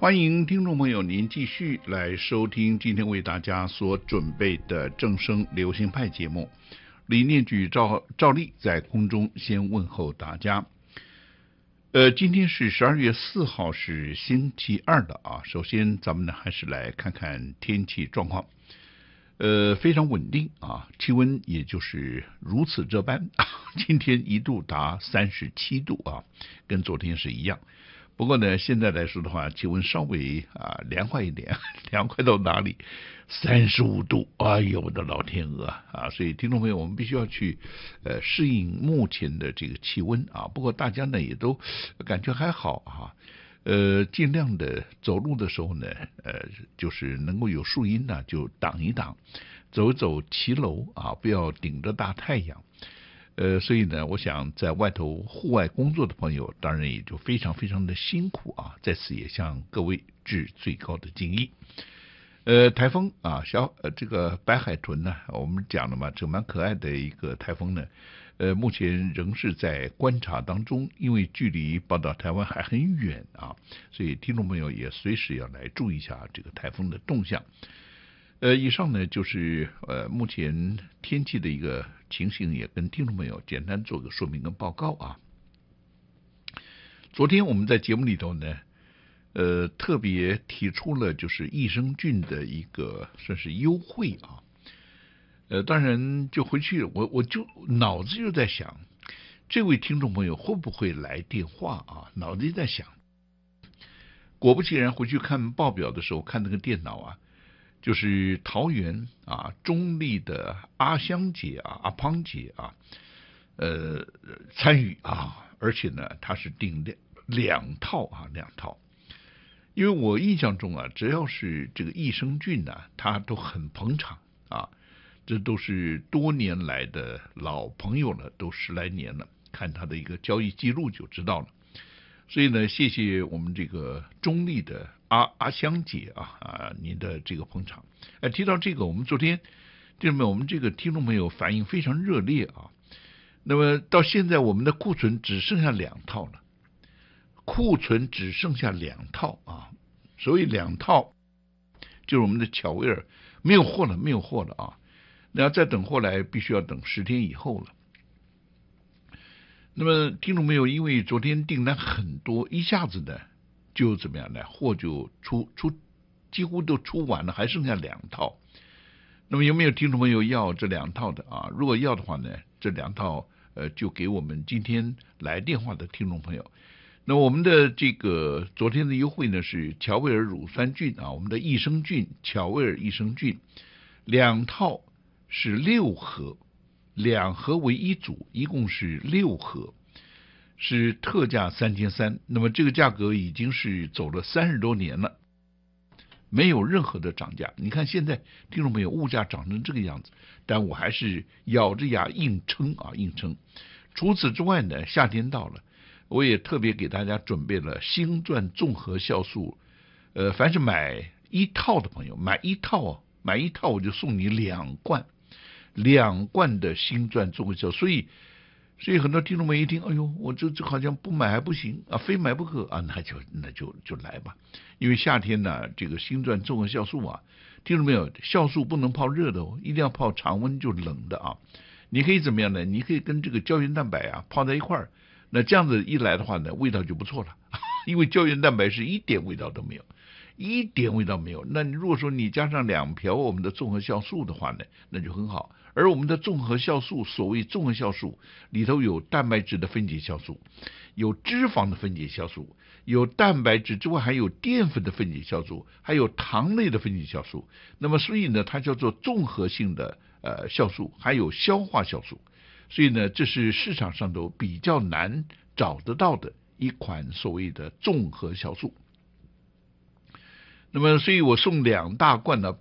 欢迎听众朋友您继续来收听今天为大家所准备的正声流行派节目。李念举赵丽在空中先问候大家。今天是12月4号，是星期二的啊。首先咱们呢还是来看看天气状况。非常稳定啊，气温也就是如此这般啊。今天一度达37度啊，跟昨天是一样。不过呢，现在来说的话，气温稍微凉快一点，凉快到哪里？35度，哎呦我的老天鹅啊！所以听众朋友，我们必须要去适应目前的这个气温啊。不过大家呢也都感觉还好啊。尽量的走路的时候呢，就是能够有树荫呢，就挡一挡，走一走骑楼啊，不要顶着大太阳。所以呢，我想在外头户外工作的朋友，当然也就非常非常的辛苦啊，在此也向各位致最高的敬意。台风啊，这个白海豚呢，我们讲了嘛，这蛮可爱的一个台风呢。目前仍是在观察当中，因为距离宝岛台湾还很远啊，所以听众朋友也随时要来注意一下这个台风的动向。以上呢就是目前天气的一个情形，也跟听众朋友简单做个说明跟报告啊。昨天我们在节目里头呢，特别提出了就是益生菌的一个算是优惠啊。当然就回去我就脑子就在想，这位听众朋友会不会来电话啊？脑子就在想，果不其然，回去看报表的时候，看那个电脑啊，就是桃园啊中立的阿香姐啊阿胖姐啊，参与啊，而且呢她是订两套，因为我印象中啊，只要是这个益生菌呢，她都很捧场啊。这都是多年来的老朋友了，都10来年了，看他的一个交易记录就知道了。所以呢，谢谢我们这个中立的阿香姐啊您的这个捧场。提到这个，我们昨天我们这个听众朋友反应非常热烈啊。那么到现在我们的库存只剩下2套了，啊。所以2套就是我们的巧威尔没有货了啊。那要再等货来，必须要等10天以后了。那么听众朋友，因为昨天订单很多，一下子呢就怎么样呢？货就几乎都出完了，还剩下2套。那么有没有听众朋友要这2套的啊？如果要的话呢，这2套就给我们今天来电话的听众朋友。那我们的这个昨天的优惠呢是乔威尔乳酸菌啊，我们的益生菌乔威尔益生菌2套。是6盒，2盒为1组，一共是6盒，是特价3300。那么这个价格已经是走了30多年了，没有任何的涨价。你看现在听众朋友，物价涨成这个样子，但我还是咬着牙硬撑。除此之外呢，夏天到了，我也特别给大家准备了星钻综合酵素。凡是买1套的朋友，买一套我就送你2罐的星钻综合酵素。所以很多听众们一听，哎呦，我这好像不买还不行啊，非买不可啊，那就来吧。因为夏天呢，这个星钻综合酵素啊，听众没有，酵素不能泡热的哦，一定要泡常温就冷的啊。你可以怎么样呢？你可以跟这个胶原蛋白啊泡在一块儿，那这样子一来的话呢，味道就不错了。因为胶原蛋白是一点味道都没有。那如果说你加上2瓢我们的综合酵素的话呢，那就很好。而我们的综合酵素，所谓综合酵素里头有蛋白质的分解酵素，有脂肪的分解酵素，有蛋白质之外还有淀粉的分解酵素，还有糖类的分解酵素。那么所以呢，它叫做综合性的酵素，还有消化酵素。所以呢，这是市场上都比较难找得到的一款所谓的综合酵素。那么所以我送2大罐呢，